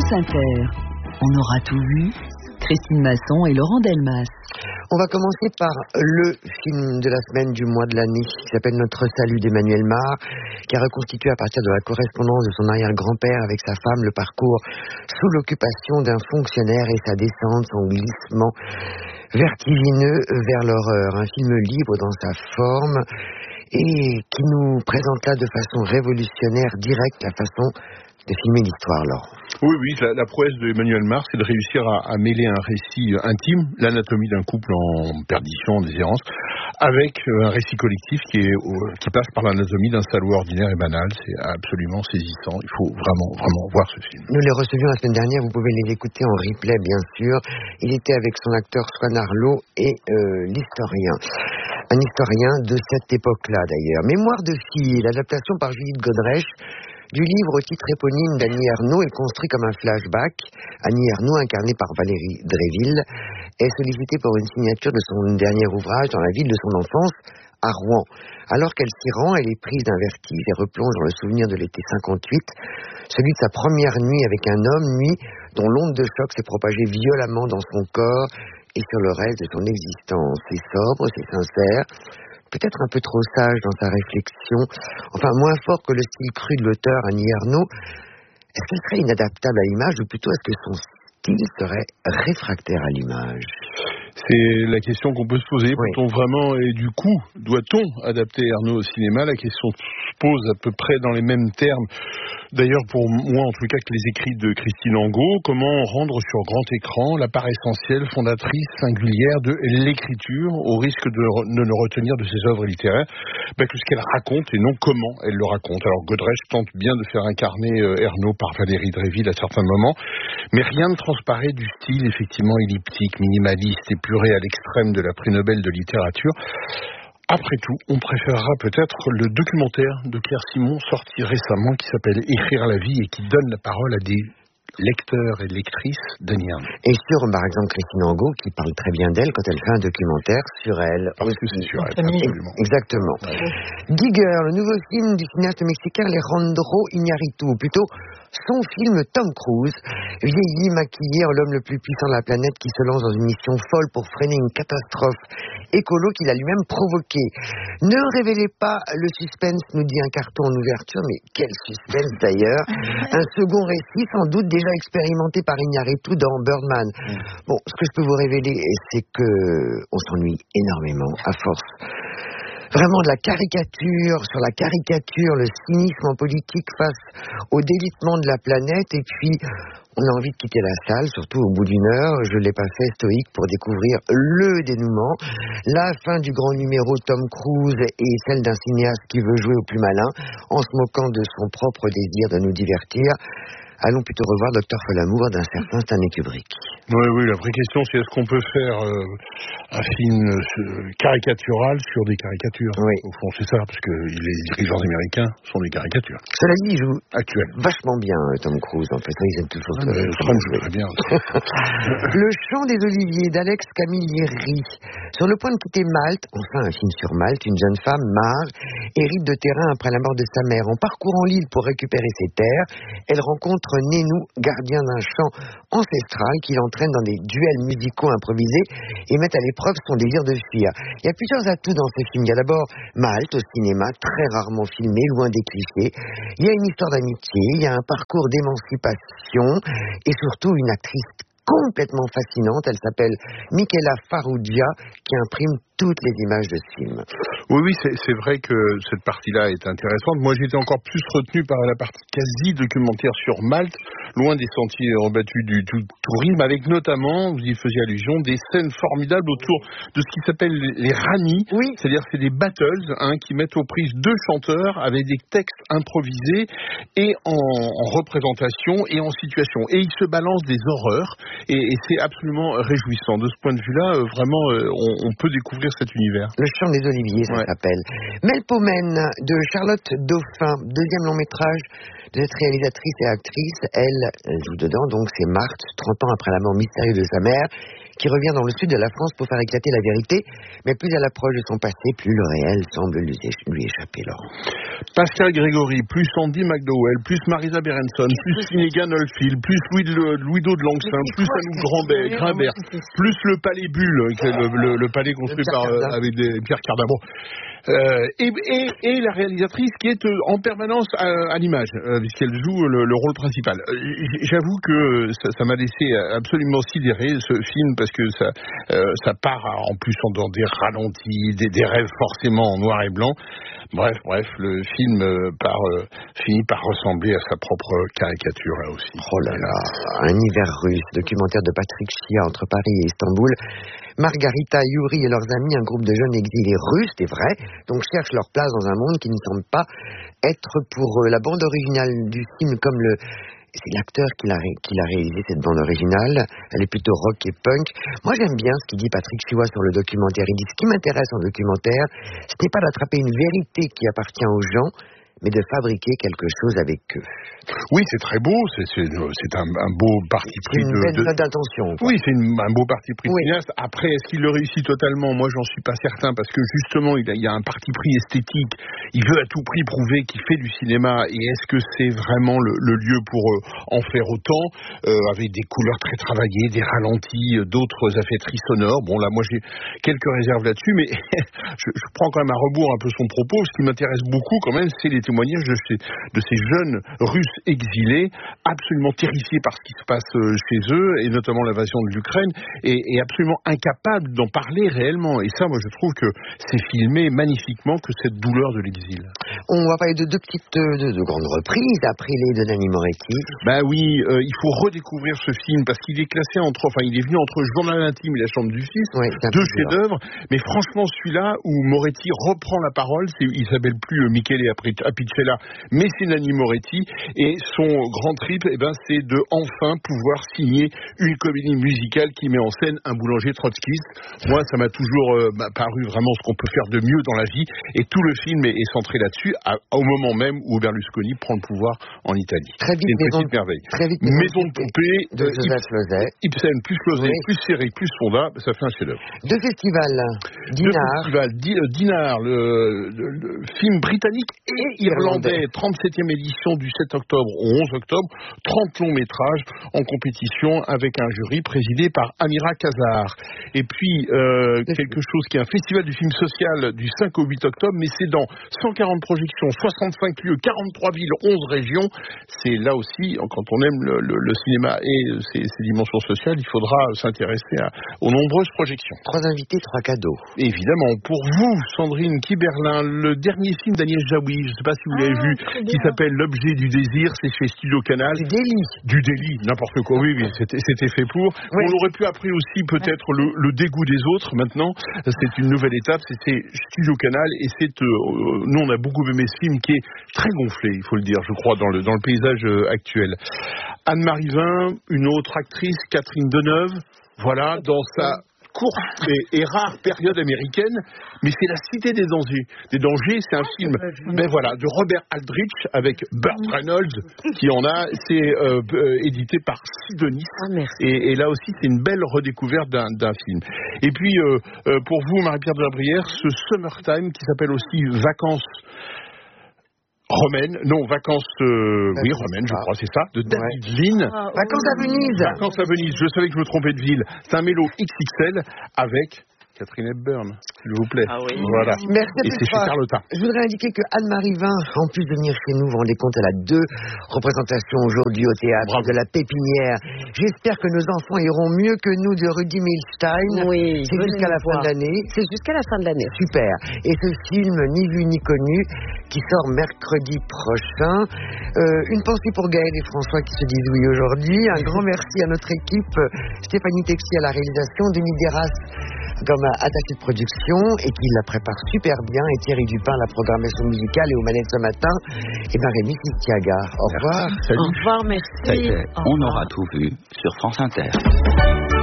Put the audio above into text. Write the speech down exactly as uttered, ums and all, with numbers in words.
France Inter. On aura tout vu. Christine Masson et Laurent Delmas. On va commencer par le film de la semaine, du mois, de l'année, qui s'appelle Notre Salut d'Emmanuel Mar, qui a reconstitué à partir de la correspondance de son arrière-grand-père avec sa femme le parcours sous l'occupation d'un fonctionnaire et sa descente, son glissement vertigineux vers l'horreur. Un film libre dans sa forme et qui nous présente là de façon révolutionnaire, directe, la façon de filmer l'histoire, Laurent. Oui, oui, la, la prouesse d'Emmanuel Mar, c'est de réussir à, à mêler un récit intime, l'anatomie d'un couple en perdition, en déshérence, avec un récit collectif qui, est, qui passe par l'anatomie d'un salaud ordinaire et banal. C'est absolument saisissant. Il faut vraiment, vraiment voir ce film. Nous les recevions la semaine dernière, vous pouvez les écouter en replay, bien sûr. Il était avec son acteur Swan Arlo et euh, l'historien. Un historien de cette époque-là, d'ailleurs. Mémoire de fille, l'adaptation par Judith Godrèche du livre au titre éponyme d'Annie Ernaux est construit comme un flashback. Annie Ernaux, incarnée par Valérie Dréville, est sollicitée pour une signature de son dernier ouvrage dans la ville de son enfance, à Rouen. Alors qu'elle s'y rend, elle est prise d'un vertige et replonge dans le souvenir de l'été cinquante-huit, celui de sa première nuit avec un homme, nuit dont l'onde de choc s'est propagée violemment dans son corps et sur le reste de son existence. C'est sobre, c'est sincère, peut-être un peu trop sage dans sa réflexion, enfin moins fort que le style cru de l'auteur Annie Ernaux. Est-ce qu'elle serait inadaptable à l'image, ou plutôt est-ce que son style serait réfractaire à l'image ? C'est la question qu'on peut se poser. Oui. Peut-on vraiment, et du coup, doit-on adapter Ernaux au cinéma ? La question se pose à peu près dans les mêmes termes. D'ailleurs, pour moi, en tout cas, que les écrits de Christine Angot, comment rendre sur grand écran la part essentielle, fondatrice, singulière de l'écriture, au risque de ne le retenir de ses œuvres littéraires, ben, que ce qu'elle raconte et non comment elle le raconte. Alors, Godrèche tente bien de faire incarner euh, Ernaux par Valérie Dréville à certains moments, mais rien ne transparaît du style effectivement elliptique, minimaliste, épuré à l'extrême de la prix Nobel de littérature. Après tout, on préférera peut-être le documentaire de Claire Simon sorti récemment qui s'appelle Écrire la vie et qui donne la parole à des lecteurs et lectrices d'Annie Ernaux. Et sur, par exemple, Christine Angot, qui parle très bien d'elle quand elle fait un documentaire sur elle. Parce que c'est sur elle, absolument. Exactement. Ouais. Giger, le nouveau film du cinéaste mexicain Alejandro Iñárritu, ou plutôt son film Tom Cruise, vieilli, maquillé en l'homme le plus puissant de la planète qui se lance dans une mission folle pour freiner une catastrophe écolo qu'il a lui-même provoquée. Ne révélez pas le suspense, nous dit un carton en ouverture, mais quel suspense d'ailleurs. Un second récit, sans doute déjà expérimenté par Iñárritu dans Birdman. Bon, ce que je peux vous révéler, c'est que on s'ennuie énormément à force. Vraiment de la caricature sur la caricature, le cynisme en politique face au délitement de la planète, et puis on a envie de quitter la salle, surtout au bout d'une heure. Je l'ai pas fait stoïque pour découvrir le dénouement, la fin du grand numéro Tom Cruise et celle d'un cinéaste qui veut jouer au plus malin en se moquant de son propre désir de nous divertir. Allons plutôt revoir Docteur Folamour d'un certain Stanley Kubrick. Oui, oui, la vraie question, c'est est-ce qu'on peut faire euh, un film euh, caricatural sur des caricatures ? Oui. Au fond, c'est ça, parce que les dirigeants américains sont des caricatures. Cela dit, il joue actuel. Vachement bien, Tom Cruise, en fait. Ils aiment toujours ah, euh, Tom joue très bien. Le chant des oliviers d'Alex Camilleri. Sur le point de quitter Malte, enfin un film sur Malte, une jeune femme, Marge, hérite de terrain après la mort de sa mère. En parcourant l'île pour récupérer ses terres, elle rencontre Nénou, gardien d'un chant ancestral qui l'entraîne dans des duels musicaux improvisés et met à l'épreuve son désir de fuir. Il y a plusieurs atouts dans ce film. Il y a d'abord Malte au cinéma, très rarement filmé, loin des clichés. Il y a une histoire d'amitié, il y a un parcours d'émancipation et surtout une actrice complètement fascinante. Elle s'appelle Michela Farrugia, qui imprime toutes les images de ce film. Oui, oui, c'est, c'est vrai que cette partie-là est intéressante. Moi, j'étais encore plus retenu par la partie quasi documentaire sur Malte, loin des sentiers rebattus du, du tourisme, avec notamment, vous y faisiez allusion, des scènes formidables autour de ce qui s'appelle les rallyes. Oui. C'est-à-dire c'est des battles hein, qui mettent aux prises deux chanteurs avec des textes improvisés et en, en représentation et en situation. Et ils se balancent des horreurs et, et c'est absolument réjouissant. De ce point de vue-là, euh, vraiment, euh, on, on peut découvrir cet univers. Le chant des oliviers, ça ouais. s'appelle. Melpomène de Charlotte Dauphin, deuxième long métrage de cette réalisatrice et actrice. Elle, elle joue dedans, donc c'est Marthe, trente ans après la mort mystérieuse de sa mère, qui revient dans le sud de la France pour faire éclater la vérité. Mais plus elle approche de son passé, plus le réel semble lui, éch- lui échapper, Laurent. Pascal Grégory, plus Andy McDowell, plus Marisa Berenson, plus Finnegan Oldfield, plus Louis de, Louis-Do de Langsin, plus Anouk Grimbert, Grimbert, plus le Palais Bulle, qui est le, le, le palais construit par, euh, avec des, Pierre Cardin. Bon. Euh, et, et, et la réalisatrice qui est euh, en permanence à, à l'image, euh, puisqu'elle joue le, le rôle principal. Euh, j'avoue que ça, ça m'a laissé absolument sidéré, ce film, parce que ça, euh, ça part en plus dans des ralentis, des, des rêves forcément en noir et blanc. Bref, bref, le film euh, part, euh, finit par ressembler à sa propre caricature là aussi. Oh là là, un hiver russe, documentaire de Patrick Chia entre Paris et Istanbul. Margarita, Yuri et leurs amis, un groupe de jeunes exilés russes, c'est vrai, donc cherchent leur place dans un monde qui ne semble pas être pour eux. La bande originale du film, comme le... C'est l'acteur qui l'a, ré... qui l'a réalisé, cette bande originale. Elle est plutôt rock et punk. Moi, j'aime bien ce qu'il dit Patrick Chia sur le documentaire. Il dit, ce qui m'intéresse en documentaire, ce n'est pas d'attraper une vérité qui appartient aux gens, mais de fabriquer quelque chose avec eux. Oui, c'est très beau, c'est, c'est, c'est un, un beau parti pris une de... belle de... note d'intention. Quoi. Oui, c'est une, un beau parti pris oui. de cinéaste. Après, est-ce qu'il le réussit totalement ? Moi, j'en suis pas certain, parce que justement, il, a, il y a un parti pris esthétique. Il veut à tout prix prouver qu'il fait du cinéma, et est-ce que c'est vraiment le, le lieu pour euh, en faire autant, euh, avec des couleurs très travaillées, des ralentis, euh, d'autres affaîtries sonores. Bon, là, moi, j'ai quelques réserves là-dessus, mais je, je prends quand même à rebours un peu son propos. Ce qui m'intéresse beaucoup, quand même, c'est les témoignages de ces, de ces jeunes Russes exilés, absolument terrifiés par ce qui se passe chez eux, et notamment l'invasion de l'Ukraine, et, et absolument incapables d'en parler réellement. Et ça, moi, je trouve que c'est filmé magnifiquement, que cette douleur de l'exil. On va parler de deux petites, de, de grandes reprises, après les de Nanni Moretti. Ben oui, euh, il faut redécouvrir ce film, parce qu'il est classé entre, enfin, il est venu entre Journal intime et La chambre du fils, oui, deux chefs-d'œuvre, mais franchement, celui-là, où Moretti reprend la parole, c'est, il s'appelle plus euh, Michele Apicella, mais c'est Nanni Moretti, et son grand trip, eh ben, c'est de enfin pouvoir signer une comédie musicale qui met en scène un boulanger trotskiste. Moi, ça m'a toujours euh, m'a paru vraiment ce qu'on peut faire de mieux dans la vie, et tout le film est, est centré là-dessus, à, au moment même où Berlusconi prend le pouvoir en Italie. Très vite, c'est une maison, petite merveille. Très vite, Maison de poupée de euh, Joseph Losey. Ibsen plus Losey, oui. plus Séric, plus Fonda, ça fait un chef-d'œuvre. Deux festivals. Dinard. Deux festivals. Di, euh, Dinard, le, le, le film britannique et irlandais, trente-septième édition du sept octobre au onze octobre, trente longs métrages en compétition avec un jury présidé par Amira Kazar. Et puis, euh, quelque chose qui est un festival du film social du cinq au huit octobre, mais c'est dans cent quarante projections, soixante-cinq lieux, quarante-trois villes, onze régions. C'est là aussi, quand on aime le, le, le cinéma et ses, ses dimensions sociales, il faudra s'intéresser à, aux nombreuses projections. Trois invités, trois cadeaux. Évidemment. Pour vous, Sandrine Kiberlin, le dernier film d'Agnès Jaoui, je ne sais pas si vous l'avez ah, vu, qui s'appelle L'objet du désir, c'est chez Studio Canal. Du délit. Du délit, n'importe quoi, oui, oui, c'était, c'était fait pour. Oui. On aurait pu après aussi peut-être le, le dégoût des autres, maintenant, c'est une nouvelle étape, c'était Studio Canal, et c'est, euh, nous on a beaucoup aimé ce film qui est très gonflé, il faut le dire, je crois, dans le, dans le paysage euh, actuel. Anne-Marie Vin, une autre actrice, Catherine Deneuve, voilà, dans sa courte et, et rare période américaine, mais c'est La Cité des dangers. Des dangers, c'est un film, ben voilà, de Robert Aldrich avec Burt Reynolds qui en a. C'est euh, euh, édité par Sidonis. Oh, et, et là aussi, c'est une belle redécouverte d'un, d'un film. Et puis, euh, euh, pour vous, Marie-Pierre de la Brière, ce Summertime qui s'appelle aussi Vacances romaines, non, vacances, euh, oui, romaines, je crois, c'est ça, de David ouais. Lean. Ah, vacances à Venise. Vacances à Venise, je savais que je me trompais de ville. C'est un mélo X X L avec Catherine Hepburn, s'il vous plaît. Ah oui. Voilà. Merci. Et c'est chez Carlotta. Je voudrais indiquer que Anne-Marie Vin, en plus de venir chez nous, vous vous rendez compte, elle a deux représentations aujourd'hui au théâtre Bravo. De la Pépinière. J'espère que nos enfants iront mieux que nous de Rudy Milstein. Oui. C'est jusqu'à la fin de l'année. C'est jusqu'à la fin de l'année. Super. Et ce film, Ni vu ni connu, qui sort mercredi prochain. Euh, une pensée pour Gaël et François qui se disent oui aujourd'hui. Un grand merci à notre équipe, Stéphanie Texier à la réalisation, Denis Guéras comme attaché de production et qui la prépare super bien, et Thierry Dupin la programmation musicale, et aux manettes ce matin et ben Rémi Tiaga. Au revoir. Au revoir, merci. On aura tout vu sur France Inter.